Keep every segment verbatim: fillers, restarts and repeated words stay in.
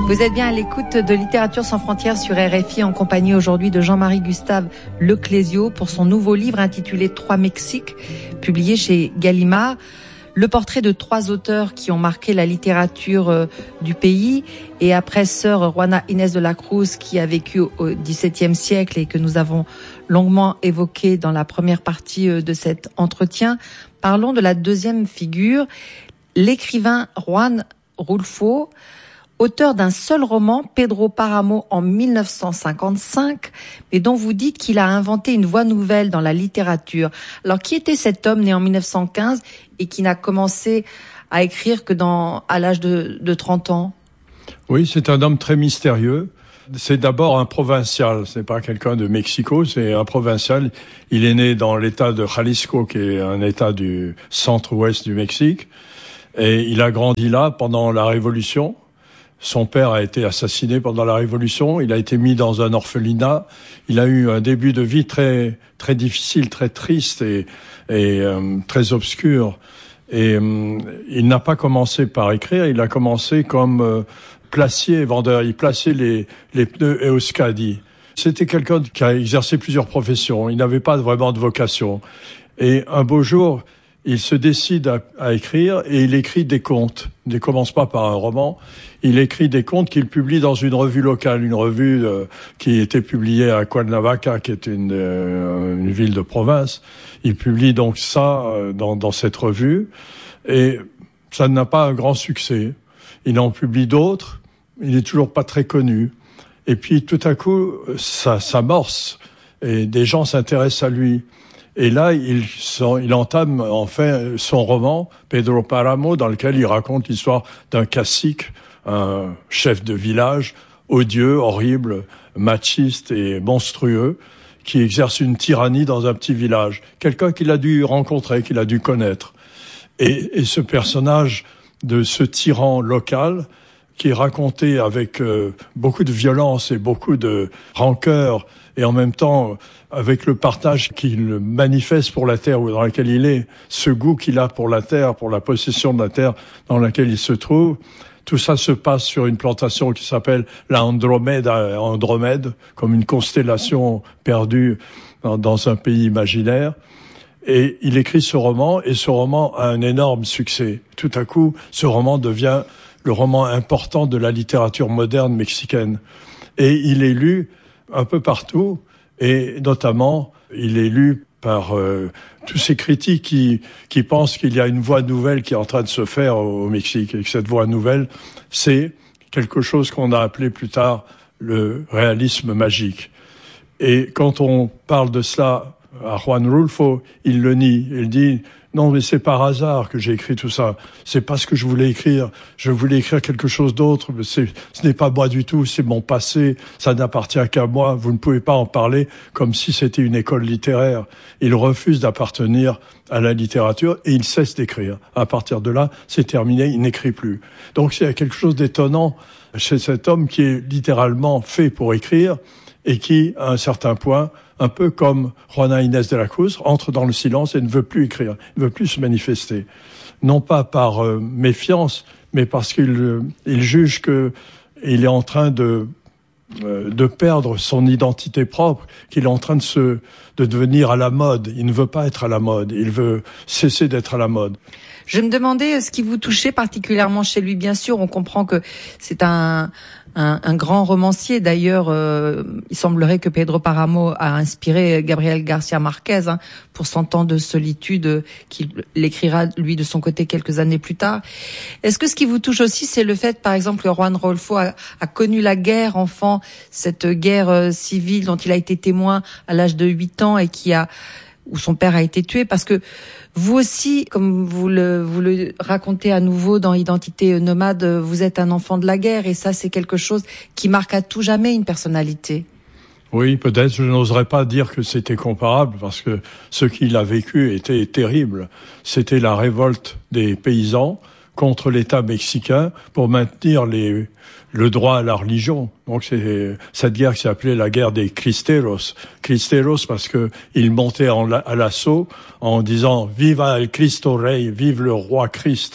Vous êtes bien à l'écoute de Littérature sans frontières sur R F I en compagnie aujourd'hui de Jean-Marie Gustave Leclésio pour son nouveau livre intitulé Trois Mexiques, publié chez Gallimard. Le portrait de trois auteurs qui ont marqué la littérature euh, du pays et après sœur Juana Inés de la Cruz qui a vécu au dix-septième siècle et que nous avons longuement évoqué dans la première partie euh, de cet entretien. Parlons de la deuxième figure, l'écrivain Juan Rulfo, auteur d'un seul roman, Pedro Páramo, en mille neuf cent cinquante-cinq, mais dont vous dites qu'il a inventé une voie nouvelle dans la littérature. Alors, qui était cet homme né en mille neuf cent quinze et qui n'a commencé à écrire que dans, à l'âge de, de trente ans? Oui, c'est un homme très mystérieux. C'est d'abord un provincial, c'est pas quelqu'un de Mexico, c'est un provincial. Il est né dans l'état de Jalisco, qui est un état du centre-ouest du Mexique, et il a grandi là pendant la Révolution. Son père a été assassiné pendant la Révolution. Il a été mis dans un orphelinat. Il a eu un début de vie très très difficile, très triste et, et euh, très obscur. Et euh, il n'a pas commencé par écrire. Il a commencé comme euh, placier, vendeur. Il plaçait les les pneus Euskadi. C'était quelqu'un qui a exercé plusieurs professions. Il n'avait pas vraiment de vocation. Et un beau jour, il se décide à, à écrire et il écrit des contes. Il ne commence pas par un roman. Il écrit des contes qu'il publie dans une revue locale, une revue euh, qui était publiée à Cuernavaca, qui est une, euh, une ville de province. Il publie donc ça euh, dans, dans cette revue et ça n'a pas un grand succès. Il en publie d'autres. Il n'est toujours pas très connu. Et puis tout à coup, ça s'amorce et des gens s'intéressent à lui. Et là, il, il entame enfin son roman, Pedro Páramo, dans lequel il raconte l'histoire d'un cacique, un chef de village, odieux, horrible, machiste et monstrueux, qui exerce une tyrannie dans un petit village. Quelqu'un qu'il a dû rencontrer, qu'il a dû connaître. Et, et ce personnage de ce tyran local, qui est raconté avec euh, beaucoup de violence et beaucoup de rancœur, et en même temps avec le partage qu'il manifeste pour la terre dans laquelle il est, ce goût qu'il a pour la terre, pour la possession de la terre dans laquelle il se trouve. Tout ça se passe sur une plantation qui s'appelle la Andromède, Andromède, comme une constellation perdue dans, dans un pays imaginaire. Et il écrit ce roman, et ce roman a un énorme succès. Tout à coup, ce roman devient le roman important de la littérature moderne mexicaine. Et il est lu un peu partout, et notamment, il est lu par euh, tous ces critiques qui, qui pensent qu'il y a une voie nouvelle qui est en train de se faire au, au Mexique, et que cette voie nouvelle, c'est quelque chose qu'on a appelé plus tard le réalisme magique. Et quand on parle de cela à Juan Rulfo, il le nie. Il dit « Non, mais c'est par hasard que j'ai écrit tout ça. C'est pas ce que je voulais écrire. Je voulais écrire quelque chose d'autre. Mais c'est, ce n'est pas moi du tout. C'est mon passé. Ça n'appartient qu'à moi. Vous ne pouvez pas en parler comme si c'était une école littéraire. » Il refuse d'appartenir à la littérature et il cesse d'écrire. À partir de là, c'est terminé. Il n'écrit plus. Donc, il y a quelque chose d'étonnant chez cet homme qui est littéralement fait pour écrire et qui, à un certain point, un peu comme Juana Inés de la Cruz, entre dans le silence et ne veut plus écrire, ne veut plus se manifester. Non pas par euh, méfiance, mais parce qu'il euh, il juge que il est en train de euh, de perdre son identité propre, qu'il est en train de se de devenir à la mode. Il ne veut pas être à la mode, il veut cesser d'être à la mode. Je me demandais ce qui vous touchait particulièrement chez lui. Bien sûr, on comprend que c'est un un, un grand romancier. D'ailleurs, euh, il semblerait que Pedro Páramo a inspiré Gabriel García Márquez hein, pour Cent ans de solitude, euh, qu'il l'écrira lui de son côté quelques années plus tard. Est-ce que ce qui vous touche aussi, c'est le fait, par exemple, que Juan Rulfo a, a connu la guerre enfant, cette guerre euh, civile dont il a été témoin à l'âge de huit ans et qui a où son père a été tué, parce que vous aussi, comme vous le, vous le racontez à nouveau dans Identité nomade, vous êtes un enfant de la guerre, et ça, c'est quelque chose qui marque à tout jamais une personnalité. Oui, peut-être, je n'oserais pas dire que c'était comparable, parce que ce qu'il a vécu était terrible. C'était la révolte des paysans contre l'État mexicain pour maintenir les, le droit à la religion. Donc c'est cette guerre qui s'appelait la guerre des Cristeros. Cristeros parce que ils montaient en, à l'assaut en disant « Viva el Cristo Rey », vive le roi Christ.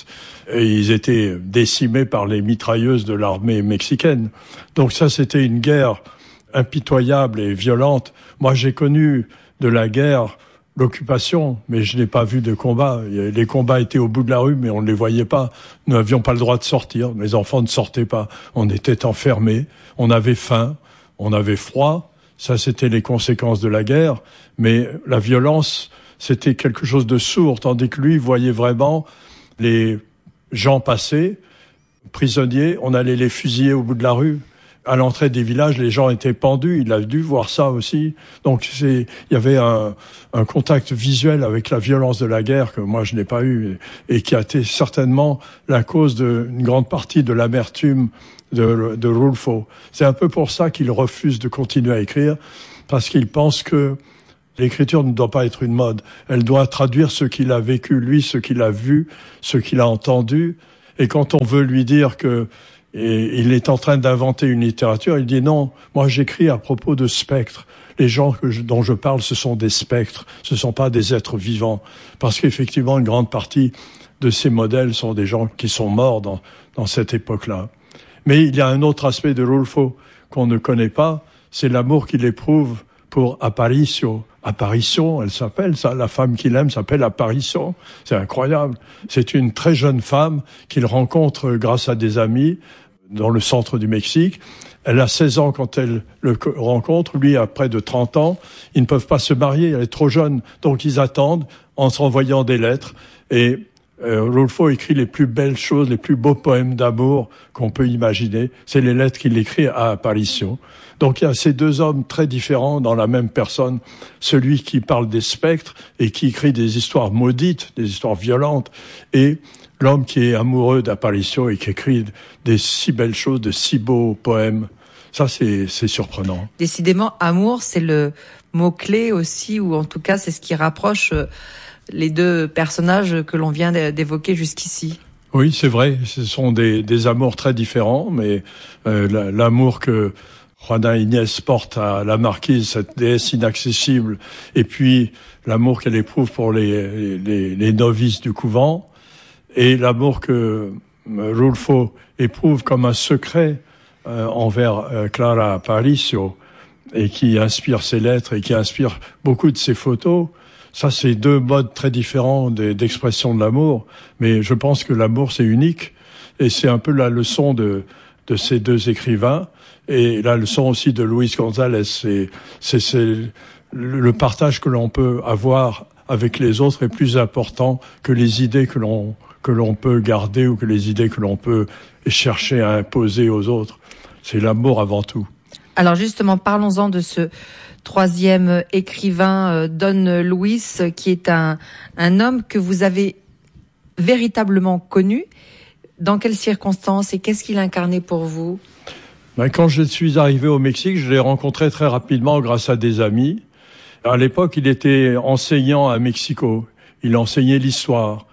Et ils étaient décimés par les mitrailleuses de l'armée mexicaine. Donc ça, c'était une guerre impitoyable et violente. Moi, j'ai connu de la guerre l'occupation, mais je n'ai pas vu de combat. Les combats étaient au bout de la rue, mais on ne les voyait pas. Nous n'avions pas le droit de sortir. Mes enfants ne sortaient pas. On était enfermés. On avait faim. On avait froid. Ça, c'était les conséquences de la guerre. Mais la violence, c'était quelque chose de sourd, tandis que lui voyait vraiment les gens passer, prisonniers. On allait les fusiller au bout de la rue. À l'entrée des villages, les gens étaient pendus. Il a dû voir ça aussi. Donc, c'est, il y avait un, un contact visuel avec la violence de la guerre que moi, je n'ai pas eu et qui a été certainement la cause d'une grande partie de l'amertume de, de Rulfo. C'est un peu pour ça qu'il refuse de continuer à écrire, parce qu'il pense que l'écriture ne doit pas être une mode. Elle doit traduire ce qu'il a vécu, lui, ce qu'il a vu, ce qu'il a entendu. Et quand on veut lui dire que et il est en train d'inventer une littérature, il dit non, moi j'écris à propos de spectres. Les gens que je, dont je parle, ce sont des spectres, ce ne sont pas des êtres vivants. Parce qu'effectivement, une grande partie de ces modèles sont des gens qui sont morts dans, dans cette époque-là. Mais il y a un autre aspect de Rulfo qu'on ne connaît pas, c'est l'amour qu'il éprouve pour Aparicio. Apparition, elle s'appelle, ça, la femme qu'il aime s'appelle Apparition. C'est incroyable. C'est une très jeune femme qu'il rencontre grâce à des amis dans le centre du Mexique. Elle a seize ans quand elle le rencontre. Lui a près de trente ans. Ils ne peuvent pas se marier. Elle est trop jeune. Donc ils attendent en se renvoyant des lettres. Et euh, Rulfo écrit les plus belles choses, les plus beaux poèmes d'amour qu'on peut imaginer. C'est les lettres qu'il écrit à Apparition. Donc il y a ces deux hommes très différents dans la même personne. Celui qui parle des spectres et qui écrit des histoires maudites, des histoires violentes, et l'homme qui est amoureux d'Apparition et qui écrit des si belles choses, de si beaux poèmes. Ça, c'est, c'est surprenant. Décidément, amour, c'est le mot-clé aussi, ou en tout cas, c'est ce qui rapproche les deux personnages que l'on vient d'évoquer jusqu'ici. Oui, c'est vrai. Ce sont des, des amours très différents, mais euh, l'amour que Juana Inés porte à la marquise, cette déesse inaccessible, et puis l'amour qu'elle éprouve pour les, les, les novices du couvent, et l'amour que Rulfo éprouve comme un secret euh, envers euh, Clara Aparicio, et qui inspire ses lettres et qui inspire beaucoup de ses photos. Ça, c'est deux modes très différents d'expression de l'amour, mais je pense que l'amour, c'est unique, et c'est un peu la leçon de, de ces deux écrivains. Et la leçon aussi de Luis González, c'est, c'est, c'est le partage que l'on peut avoir avec les autres est plus important que les idées que l'on, que l'on peut garder ou que les idées que l'on peut chercher à imposer aux autres. C'est l'amour avant tout. Alors justement, parlons-en de ce troisième écrivain, Don Luis, qui est un, un homme que vous avez véritablement connu. Dans quelles circonstances et qu'est-ce qu'il incarnait pour vous ? Ben, quand je suis arrivé au Mexique, je l'ai rencontré très rapidement grâce à des amis. À l'époque, il était enseignant à Mexico. Il enseignait l'histoire.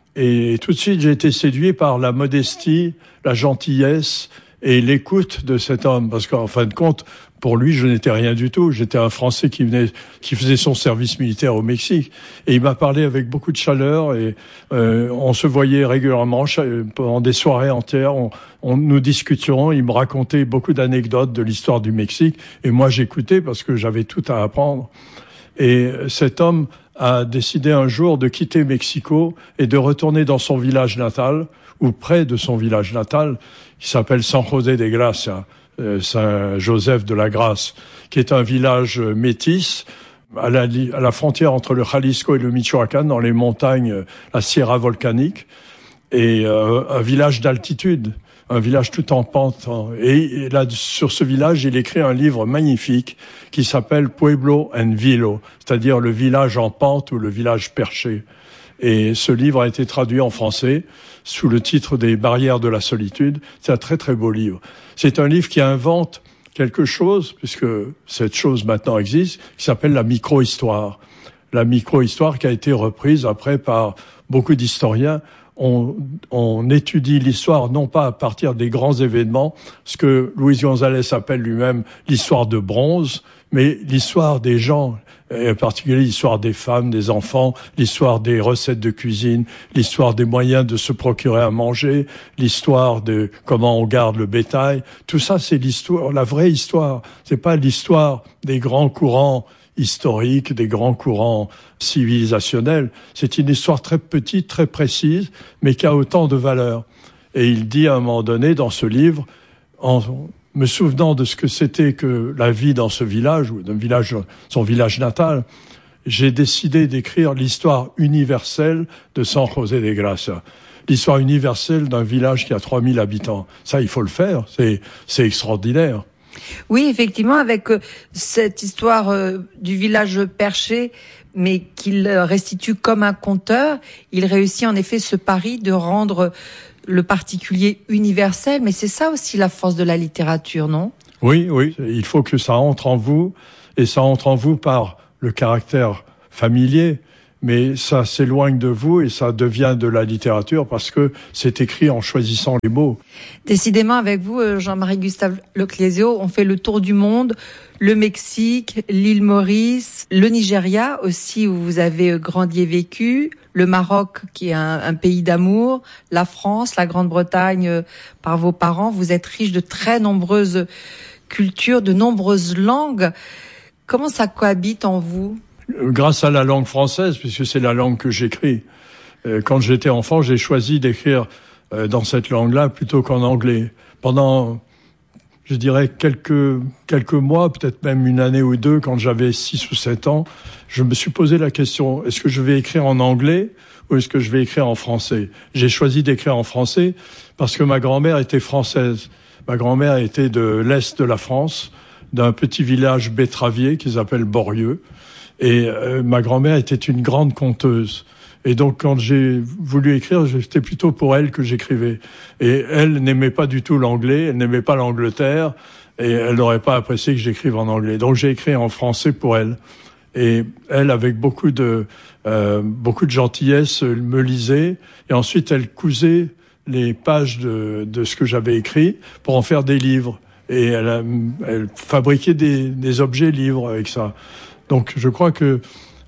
Et tout de suite, j'ai été séduit par la modestie, la gentillesse et l'écoute de cet homme. Parce qu'en fin de compte, pour lui, je n'étais rien du tout. J'étais un Français qui venait, qui faisait son service militaire au Mexique. Et il m'a parlé avec beaucoup de chaleur et euh, on se voyait régulièrement pendant des soirées entières. On, on, nous discutions. Il me racontait beaucoup d'anecdotes de l'histoire du Mexique. Et moi, j'écoutais parce que j'avais tout à apprendre. Et cet homme a décidé un jour de quitter Mexico et de retourner dans son village natal, ou près de son village natal, qui s'appelle San José de Gracia. Saint-Joseph de la Grâce, qui est un village métis à la, à la frontière entre le Jalisco et le Michoacán, dans les montagnes, la Sierra volcanique, et euh, un village d'altitude, un village tout en pente. Et, et là, sur ce village, il écrit un livre magnifique qui s'appelle Pueblo en Vilo, c'est-à-dire le village en pente ou le village perché. Et ce livre a été traduit en français sous le titre des Barrières de la solitude. C'est un très très beau livre. C'est un livre qui invente quelque chose, puisque cette chose maintenant existe, qui s'appelle la micro-histoire. La micro-histoire qui a été reprise après par beaucoup d'historiens. on, on étudie l'histoire non pas à partir des grands événements, ce que Luis González appelle lui-même l'histoire de bronze, mais l'histoire des gens, et en particulier l'histoire des femmes, des enfants, l'histoire des recettes de cuisine, l'histoire des moyens de se procurer à manger, l'histoire de comment on garde le bétail. Tout ça, c'est l'histoire, la vraie histoire. C'est pas l'histoire des grands courants historiques, des grands courants civilisationnels. C'est une histoire très petite, très précise, mais qui a autant de valeur. Et il dit à un moment donné dans ce livre, en me souvenant de ce que c'était que la vie dans ce village, ou dans le village, son village natal, j'ai décidé d'écrire l'histoire universelle de San José de Gracia. L'histoire universelle d'un village qui a trois mille habitants. Ça, il faut le faire. C'est, c'est extraordinaire. Oui, effectivement, avec euh, cette histoire euh, du village perché, mais qu'il restitue comme un conteur, il réussit en effet ce pari de rendre le particulier universel, mais c'est ça aussi la force de la littérature, non ? Oui, oui, il faut que ça entre en vous, et ça entre en vous par le caractère familier, mais ça s'éloigne de vous et ça devient de la littérature parce que c'est écrit en choisissant les mots. Décidément, avec vous, Jean-Marie Gustave Leclésio, on fait le tour du monde, le Mexique, l'île Maurice, le Nigeria aussi où vous avez grandi et vécu, le Maroc qui est un, un pays d'amour, la France, la Grande-Bretagne euh, par vos parents. Vous êtes riche de très nombreuses cultures, de nombreuses langues. Comment ça cohabite en vous ? Grâce à la langue française, puisque c'est la langue que j'écris. Quand j'étais enfant, j'ai choisi d'écrire dans cette langue-là plutôt qu'en anglais. Pendant, je dirais, quelques quelques mois, peut-être même une année ou deux, quand j'avais six ou sept ans, je me suis posé la question, est-ce que je vais écrire en anglais ou est-ce que je vais écrire en français ? J'ai choisi d'écrire en français parce que ma grand-mère était française. Ma grand-mère était de l'Est de la France, d'un petit village betteravier qu'ils appellent Borieux. Et euh, ma grand-mère était une grande conteuse. Et donc, quand j'ai voulu écrire, c'était plutôt pour elle que j'écrivais. Et elle n'aimait pas du tout l'anglais, elle n'aimait pas l'Angleterre, et elle n'aurait pas apprécié que j'écrive en anglais. Donc, j'ai écrit en français pour elle. Et elle, avec beaucoup de euh, beaucoup de gentillesse, me lisait. Et ensuite, elle cousait les pages de, de ce que j'avais écrit pour en faire des livres. Et elle, a, elle fabriquait des, des objets livres avec ça. Donc, je crois que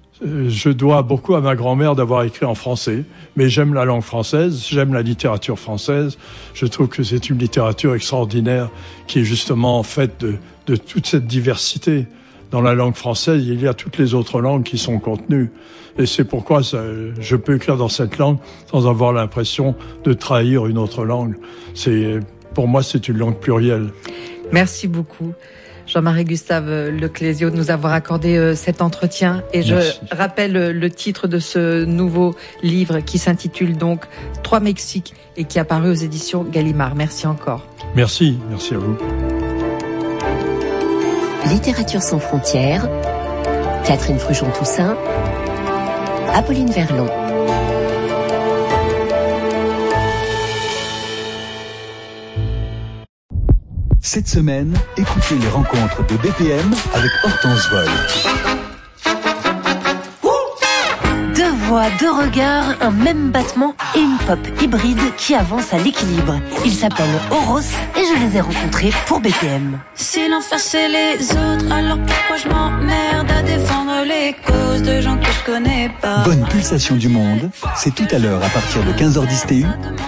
je dois beaucoup à ma grand-mère d'avoir écrit en français. Mais j'aime la langue française, j'aime la littérature française. Je trouve que c'est une littérature extraordinaire qui est justement faite de, de toute cette diversité. Dans la langue française, il y a toutes les autres langues qui sont contenues. Et c'est pourquoi ça, je peux écrire dans cette langue sans avoir l'impression de trahir une autre langue. C'est, pour moi, c'est une langue plurielle. Merci beaucoup. Jean-Marie Gustave Leclésio, de nous avoir accordé euh, cet entretien. Et je Merci. rappelle euh, le titre de ce nouveau livre qui s'intitule donc « Trois Mexiques » et qui est apparu aux éditions Gallimard. Merci encore. Merci, merci à vous. Littérature sans frontières, Catherine Fruchon-Toussaint, Apolline Verlon. Cette semaine, écoutez les rencontres de B P M avec Hortense Vol. Deux voix, deux regards, un même battement et une pop hybride qui avance à l'équilibre. Ils s'appellent Oros et je les ai rencontrés pour B P M. Si l'enfer c'est les autres, alors pourquoi je m'emmerde à défendre les causes de gens que je connais pas? Bonne pulsation du monde, c'est tout à l'heure à partir de quinze heures dix T U